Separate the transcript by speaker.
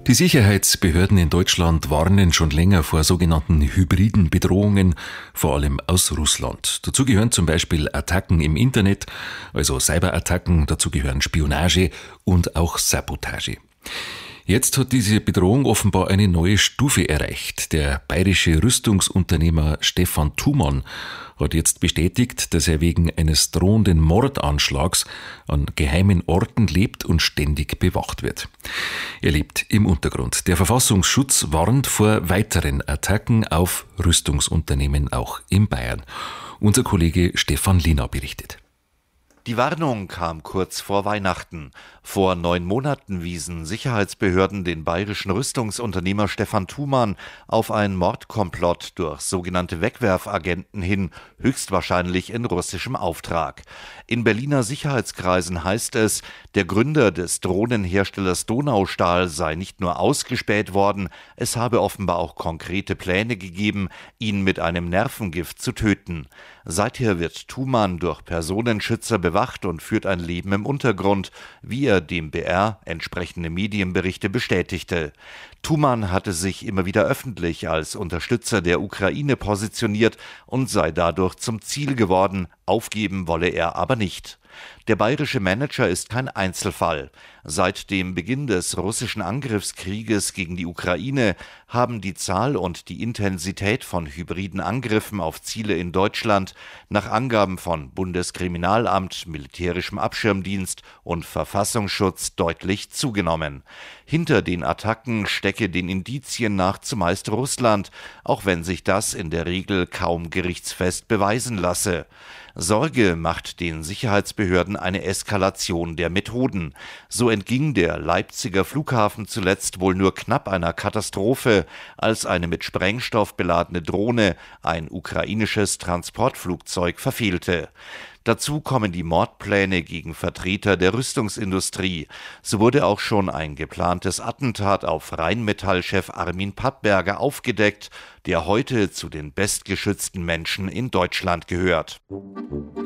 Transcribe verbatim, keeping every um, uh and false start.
Speaker 1: Die Sicherheitsbehörden in Deutschland warnen schon länger vor sogenannten hybriden Bedrohungen, vor allem aus Russland. Dazu gehören zum Beispiel Attacken im Internet, also Cyberattacken, dazu gehören Spionage und auch Sabotage. Jetzt hat diese Bedrohung offenbar eine neue Stufe erreicht. Der bayerische Rüstungsunternehmer Stefan Thumann hat jetzt bestätigt, dass er wegen eines drohenden Mordanschlags an geheimen Orten lebt und ständig bewacht wird. Er lebt im Untergrund. Der Verfassungsschutz warnt vor weiteren Attacken auf Rüstungsunternehmen auch in Bayern. Unser Kollege Stefan Lina berichtet.
Speaker 2: Die Warnung kam kurz vor Weihnachten. Vor neun Monaten wiesen Sicherheitsbehörden den bayerischen Rüstungsunternehmer Stefan Thumann auf einen Mordkomplott durch sogenannte Wegwerfagenten hin, höchstwahrscheinlich in russischem Auftrag. In Berliner Sicherheitskreisen heißt es, der Gründer des Drohnenherstellers Donaustahl sei nicht nur ausgespäht worden, es habe offenbar auch konkrete Pläne gegeben, ihn mit einem Nervengift zu töten. Seither wird Thumann durch Personenschützer bewacht und führt ein Leben im Untergrund, wie er dem B R entsprechende Medienberichte bestätigte. Thumann hatte sich immer wieder öffentlich als Unterstützer der Ukraine positioniert und sei dadurch zum Ziel geworden, aufgeben wolle er aber nicht. Der bayerische Manager ist kein Einzelfall. Seit dem Beginn des russischen Angriffskrieges gegen die Ukraine haben die Zahl und die Intensität von hybriden Angriffen auf Ziele in Deutschland nach Angaben von Bundeskriminalamt, Militärischem Abschirmdienst und Verfassungsschutz deutlich zugenommen. Hinter den Attacken stecke den Indizien nach zumeist Russland, auch wenn sich das in der Regel kaum gerichtsfest beweisen lasse. Sorge macht den Sicherheitsbehörden eine Eskalation der Methoden. So entging der Leipziger Flughafen zuletzt wohl nur knapp einer Katastrophe, als eine mit Sprengstoff beladene Drohne ein ukrainisches Transportflugzeug verfehlte. Dazu kommen die Mordpläne gegen Vertreter der Rüstungsindustrie. So wurde auch schon ein geplantes Attentat auf Rheinmetall-Chef Armin Pappberger aufgedeckt, der heute zu den bestgeschützten Menschen in Deutschland gehört.